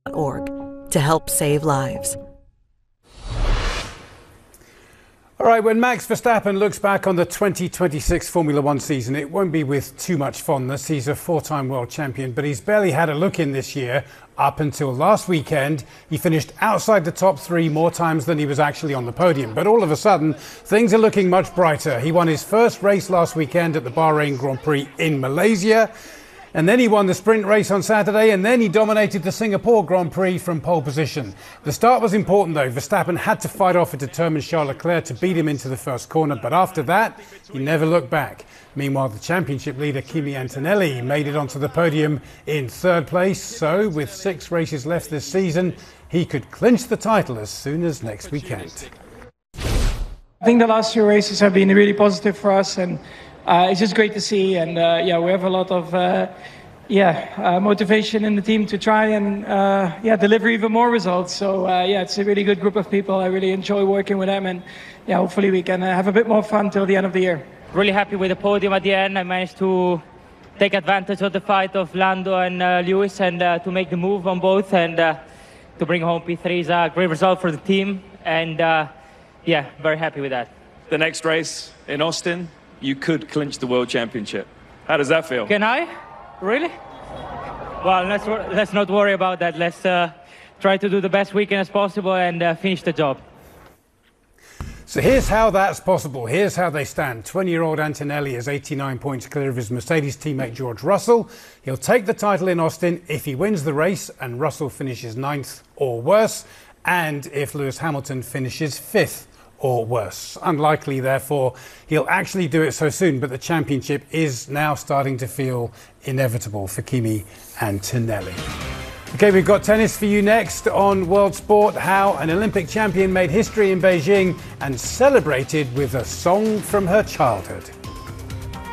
to help save lives. All right, when Max Verstappen looks back on the 2026 Formula One season, it won't be with too much fondness. He's a four-time world champion, but he's barely had a look in this year. Up until last weekend, he finished outside the top three more times than he was actually on the podium. But all of a sudden, things are looking much brighter. He won his first race last weekend at the Bahrain Grand Prix in Malaysia. And then he won the sprint race on Saturday, and then he dominated the Singapore Grand Prix from pole position. The start was important though. Verstappen had to fight off a determined Charles Leclerc to beat him into the first corner, but after that, he never looked back. Meanwhile, the championship leader Kimi Antonelli made it onto the podium in third place. So, with 6 races left this season, he could clinch the title as soon as next weekend. I think the last 2 races have been really positive for us, and it's just great to see, and we have a lot of motivation in the team to try and deliver even more results. So it's a really good group of people. I really enjoy working with them, and hopefully we can have a bit more fun till the end of the year. Really happy with the podium at the end. I managed to take advantage of the fight of Lando and Lewis, and to make the move on both, and to bring home P3 is a great result for the team, and very happy with that. The next race in Austin, you could clinch the World Championship. How does that feel? Can I? Really? Well, let's not worry about that. Let's try to do the best weekend as possible and finish the job. So here's how that's possible. Here's how they stand. 20-year-old Antonelli is 89 points clear of his Mercedes teammate George Russell. He'll take the title in Austin if he wins the race and Russell finishes 9th or worse, and if Lewis Hamilton finishes 5th or worse. Unlikely, therefore, he'll actually do it so soon, but the championship is now starting to feel inevitable for Kimi Antonelli. Okay, we've got tennis for you next on World Sport. How an Olympic champion made history in Beijing and celebrated with a song from her childhood.